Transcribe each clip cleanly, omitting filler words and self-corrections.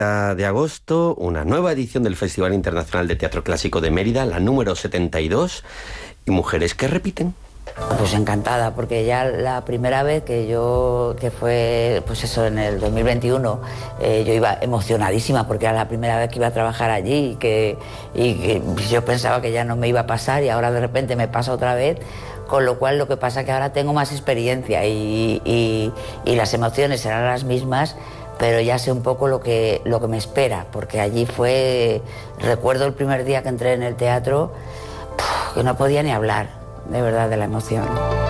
de agosto, una nueva edición del Festival Internacional de Teatro Clásico de Mérida, la número 72, y mujeres que repiten. Pues encantada, porque ya la primera vez que fue, pues eso, en el 2021, yo iba emocionadísima porque era la primera vez que iba a trabajar allí y que yo pensaba que ya no me iba a pasar y ahora de repente me pasa otra vez, con lo cual lo que pasa es que ahora tengo más experiencia y las emociones serán las mismas, pero ya sé un poco lo que me espera, porque allí recuerdo el primer día que entré en el teatro, que no podía ni hablar, de verdad, de la emoción.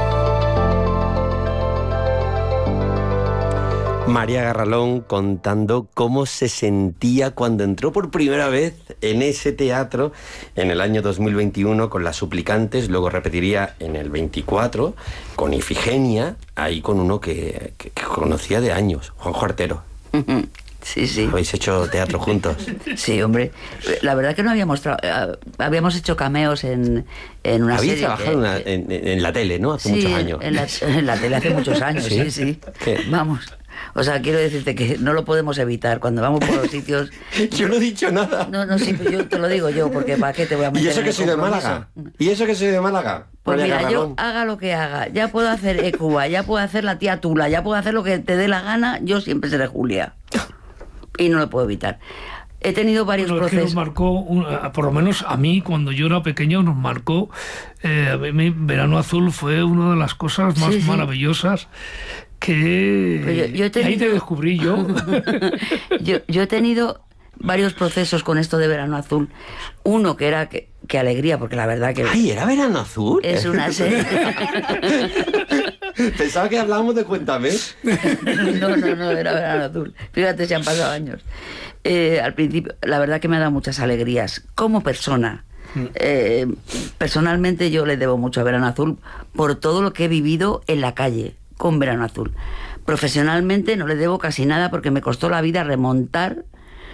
María Garralón contando cómo se sentía cuando entró por primera vez en ese teatro en el año 2021 con Las Suplicantes, luego repetiría en el 24 con Ifigenia, ahí con uno que conocía de años, Juanjo Artero. Sí, sí. ¿Habéis hecho teatro juntos? Sí, hombre. La verdad que no habíamos hecho cameos en una serie. Habéis trabajado en la tele, ¿no? Hace muchos años. En la tele hace muchos años, sí. Vamos. O sea, quiero decirte que no lo podemos evitar. Cuando vamos por los sitios... Yo no he dicho nada. No, sí, pero yo te lo digo yo, porque ¿para qué te voy a meter? ¿Y eso que soy de Málaga? ¿Y eso que soy de Málaga? Pues María mira, Garralón. yo haga lo que haga. Ya puedo hacer Ecuba, ya puedo hacer la tía Tula, ya puedo hacer lo que te dé la gana. Yo siempre seré Julia. Y no lo puedo evitar. He tenido varios procesos. Es que nos marcó, por lo menos a mí, cuando yo era pequeño, nos marcó. Verano Azul fue una de las cosas más maravillosas que... Yo he tenido... Ahí te descubrí yo. Yo he tenido varios procesos con esto de Verano Azul. Uno que era que alegría, porque la verdad que... ¡Ay, era Verano Azul! Es una serie... Pensaba que hablábamos de Cuéntame. No, era Verano Azul. Fíjate, se han pasado años. Al principio, la verdad que me ha dado muchas alegrías. Como persona, personalmente yo le debo mucho a Verano Azul por todo lo que he vivido en la calle con Verano Azul. Profesionalmente no le debo casi nada porque me costó la vida remontar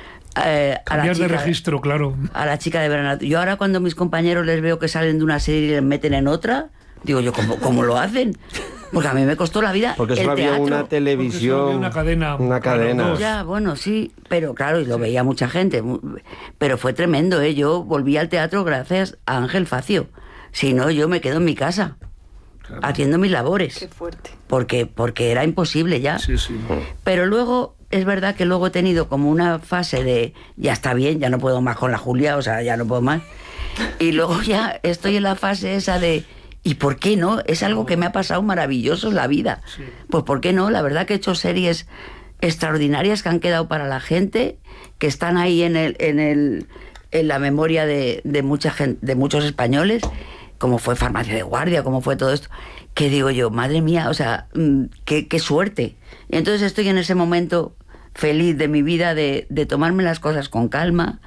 cambiar de registro, claro. A la chica de Verano Azul. Yo ahora cuando mis compañeros les veo que salen de una serie y les meten en otra, digo yo, ¿cómo lo hacen? Porque a mí me costó la vida porque solo había una televisión, una cadena. Ya, bueno, sí, pero claro, y lo veía mucha gente. Pero fue tremendo, ¿eh? Yo volví al teatro gracias a Ángel Facio. Si no, yo me quedo en mi casa, haciendo mis labores. Qué fuerte. Porque era imposible ya. Sí. Pero luego, es verdad que luego he tenido como una fase de, ya está bien, ya no puedo más con la Julia, o sea, ya no puedo más. Y luego ya estoy en la fase esa de... ¿Y por qué no? Es algo que me ha pasado maravilloso en la vida. Sí. Pues ¿por qué no? La verdad que he hecho series extraordinarias que han quedado para la gente, que están ahí en la memoria de mucha gente, de muchos españoles, como fue Farmacia de Guardia, como fue todo esto, que digo yo, madre mía, o sea, qué suerte. Y entonces estoy en ese momento feliz de mi vida de tomarme las cosas con calma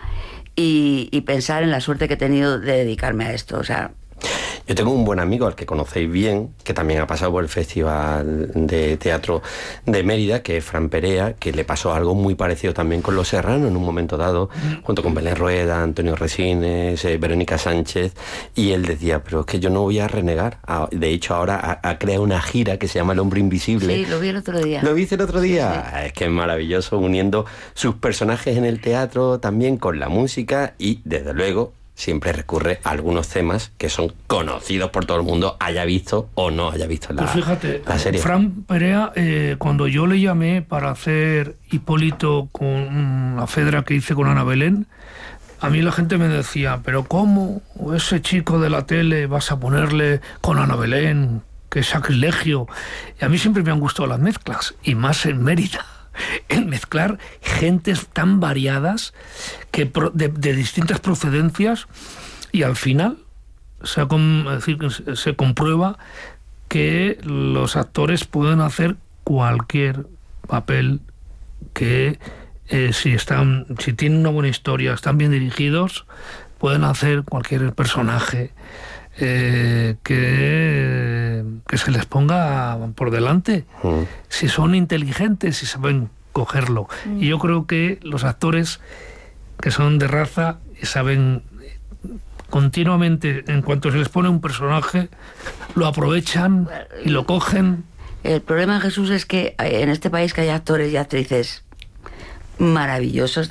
y pensar en la suerte que he tenido de dedicarme a esto, o sea... Yo tengo un buen amigo al que conocéis bien, que también ha pasado por el Festival de Teatro de Mérida, que es Fran Perea, que le pasó algo muy parecido también con Los Serrano en un momento dado, junto con Belén Rueda, Antonio Resines, Verónica Sánchez, y él decía, pero es que yo no voy a renegar. De hecho, ahora ha creado una gira que se llama El Hombre Invisible. Sí, lo vi el otro día. ¿Lo viste el otro día? Sí. Es que es maravilloso, uniendo sus personajes en el teatro también con la música y, desde luego, siempre recurre a algunos temas que son conocidos por todo el mundo, haya visto o no haya visto la serie. Fran Perea, cuando yo le llamé para hacer Hipólito con la Fedra que hice con Ana Belén, a mí la gente me decía, pero ¿cómo ese chico de la tele vas a ponerle con Ana Belén? ¡Qué sacrilegio! Y a mí siempre me han gustado las mezclas, y más en Mérida. El mezclar gentes tan variadas que de distintas procedencias, y al final se comprueba que los actores pueden hacer cualquier papel que si tienen una buena historia, están bien dirigidos, pueden hacer cualquier personaje que se les ponga por delante, si son inteligentes, si saben cogerlo. Y yo creo que los actores que son de raza y saben continuamente, en cuanto se les pone un personaje, lo aprovechan y lo cogen. El problema, Jesús, es que en este país que hay actores y actrices maravillosos